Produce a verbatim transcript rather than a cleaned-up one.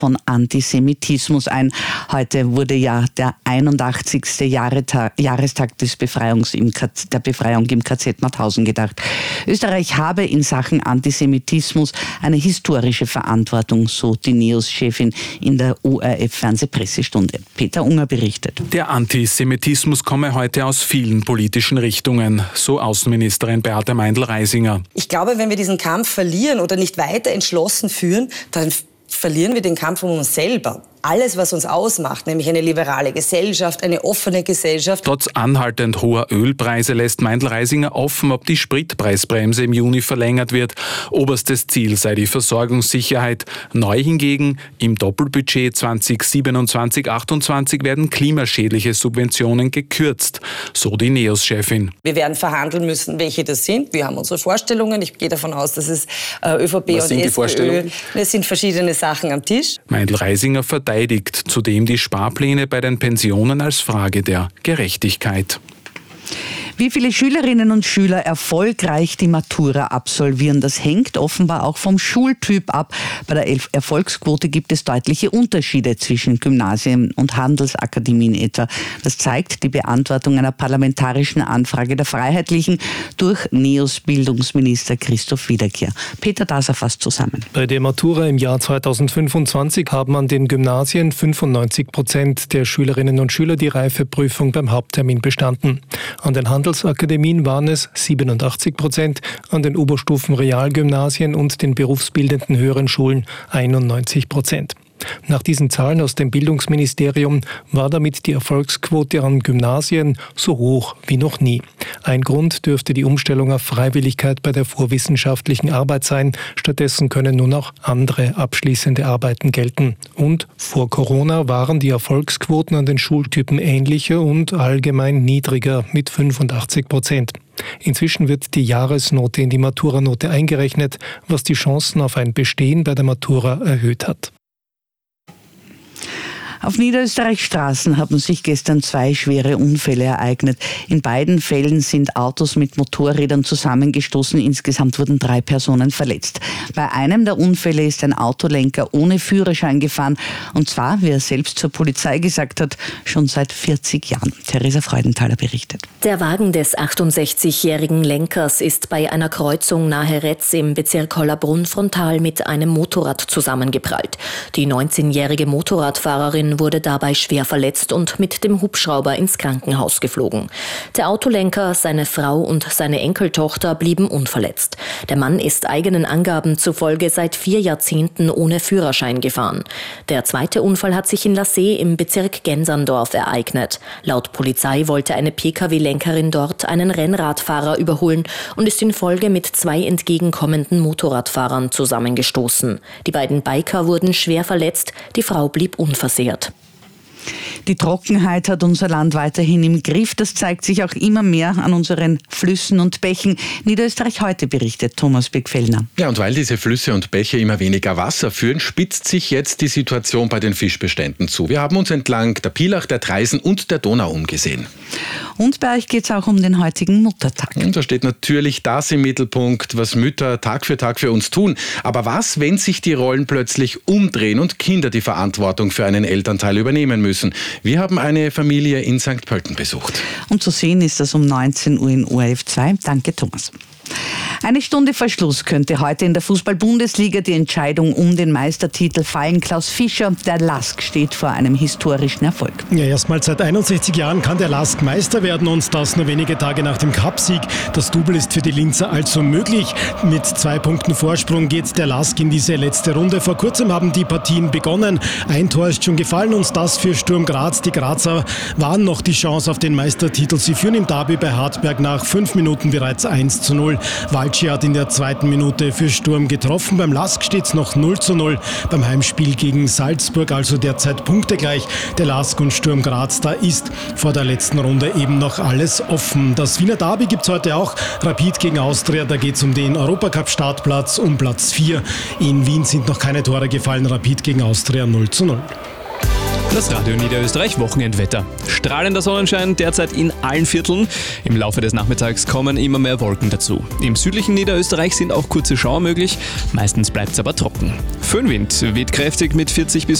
von Antisemitismus ein. Heute wurde ja der einundachtzigste Jahrestag des Befreiungs im K Z, der Befreiung im K Z Mauthausen gedacht. Österreich habe in Sachen Antisemitismus eine historische Verantwortung, so die NEOS-Chefin in der O R F-Fernsehpressestunde. Peter Unger berichtet. Der Antisemitismus komme heute aus vielen politischen Richtungen, so Außenministerin Beate Meindl-Reisinger. Ich glaube, wenn wir diesen Kampf verlieren oder nicht weiter entschlossen führen, dann verlieren wir den Kampf um uns selber. Alles, was uns ausmacht, nämlich eine liberale Gesellschaft, eine offene Gesellschaft. Trotz anhaltend hoher Ölpreise lässt Meindl-Reisinger offen, ob die Spritpreisbremse im Juni verlängert wird. Oberstes Ziel sei die Versorgungssicherheit. Neu hingegen, im Doppelbudget zwanzig siebenundzwanzig achtundzwanzig werden klimaschädliche Subventionen gekürzt, so die NEOS-Chefin. Wir werden verhandeln müssen, welche das sind. Wir haben unsere Vorstellungen. Ich gehe davon aus, dass es äh, ÖVP Was und sind die SPÖ, Vorstellungen? Es sind verschiedene Sachen am Tisch. Meindl-Reisinger verteidigt zudem die Sparpläne bei den Pensionen als Frage der Gerechtigkeit. Wie viele Schülerinnen und Schüler erfolgreich die Matura absolvieren, das hängt offenbar auch vom Schultyp ab. Bei der Erfolgsquote gibt es deutliche Unterschiede zwischen Gymnasien und Handelsakademien etwa. Das zeigt die Beantwortung einer parlamentarischen Anfrage der Freiheitlichen durch NEOS-Bildungsminister Christoph Wiederkehr. Peter Daser fasst zusammen. Bei der Matura im Jahr zweitausendfünfundzwanzig haben an den Gymnasien fünfundneunzig Prozent der Schülerinnen und Schüler die Reifeprüfung beim Haupttermin bestanden. An den Handelsakademien waren es siebenundachtzig Prozent, an den Oberstufen-Realgymnasien und den berufsbildenden höheren Schulen einundneunzig Prozent. Nach diesen Zahlen aus dem Bildungsministerium war damit die Erfolgsquote an Gymnasien so hoch wie noch nie. Ein Grund dürfte die Umstellung auf Freiwilligkeit bei der vorwissenschaftlichen Arbeit sein. Stattdessen können nur noch andere abschließende Arbeiten gelten. Und vor Corona waren die Erfolgsquoten an den Schultypen ähnlicher und allgemein niedriger mit fünfundachtzig Prozent. Inzwischen wird die Jahresnote in die Maturanote eingerechnet, was die Chancen auf ein Bestehen bei der Matura erhöht hat. Auf Niederösterreichs Straßen haben sich gestern zwei schwere Unfälle ereignet. In beiden Fällen sind Autos mit Motorrädern zusammengestoßen. Insgesamt wurden drei Personen verletzt. Bei einem der Unfälle ist ein Autolenker ohne Führerschein gefahren. Und zwar, wie er selbst zur Polizei gesagt hat, schon seit vierzig Jahren. Theresa Freudenthaler berichtet. Der Wagen des achtundsechzigjährigen Lenkers ist bei einer Kreuzung nahe Retz im Bezirk Hollabrunn frontal mit einem Motorrad zusammengeprallt. Die neunzehnjährige Motorradfahrerin wurde dabei schwer verletzt und mit dem Hubschrauber ins Krankenhaus geflogen. Der Autolenker, seine Frau und seine Enkeltochter blieben unverletzt. Der Mann ist eigenen Angaben zufolge seit vier Jahrzehnten ohne Führerschein gefahren. Der zweite Unfall hat sich in Lassee im Bezirk Genserndorf ereignet. Laut Polizei wollte eine Pkw-Lenkerin dort einen Rennradfahrer überholen und ist in Folge mit zwei entgegenkommenden Motorradfahrern zusammengestoßen. Die beiden Biker wurden schwer verletzt, die Frau blieb unversehrt. Die Trockenheit hat unser Land weiterhin im Griff. Das zeigt sich auch immer mehr an unseren Flüssen und Bächen. Niederösterreich heute berichtet Thomas Beck-Fellner. Ja, und weil diese Flüsse und Bäche immer weniger Wasser führen, spitzt sich jetzt die Situation bei den Fischbeständen zu. Wir haben uns entlang der Pilach, der Traisen und der Donau umgesehen. Und bei euch geht es auch um den heutigen Muttertag. Und da steht natürlich das im Mittelpunkt, was Mütter Tag für Tag für uns tun. Aber was, wenn sich die Rollen plötzlich umdrehen und Kinder die Verantwortung für einen Elternteil übernehmen müssen? Wir haben eine Familie in Sankt Pölten besucht. Und zu sehen ist das um neunzehn Uhr in O R F zwei. Danke, Thomas. Eine Stunde vor Schluss könnte heute in der Fußball-Bundesliga die Entscheidung um den Meistertitel fallen. Klaus Fischer, der Lask, steht vor einem historischen Erfolg. Ja, erstmals seit einundsechzig Jahren kann der Lask Meister werden und das nur wenige Tage nach dem Cupsieg. Das Double ist für die Linzer also möglich. Mit zwei Punkten Vorsprung geht der Lask in diese letzte Runde. Vor kurzem haben die Partien begonnen. Ein Tor ist schon gefallen und das für Sturm Graz. Die Grazer waren noch die Chance auf den Meistertitel. Sie führen im Derby bei Hartberg nach fünf Minuten bereits eins zu null. Walci hat in der zweiten Minute für Sturm getroffen. Beim Lask steht es noch null zu null. Beim Heimspiel gegen Salzburg also derzeit punktegleich. Der Lask und Sturm Graz, da ist vor der letzten Runde eben noch alles offen. Das Wiener Derby gibt es heute auch. Rapid gegen Austria, da geht es um den Europacup-Startplatz, um Platz vier. In Wien sind noch keine Tore gefallen. Rapid gegen Austria null zu null. Das Radio Niederösterreich Wochenendwetter. Strahlender Sonnenschein derzeit in allen Vierteln. Im Laufe des Nachmittags kommen immer mehr Wolken dazu. Im südlichen Niederösterreich sind auch kurze Schauer möglich. Meistens bleibt es aber trocken. Föhnwind weht kräftig mit vierzig bis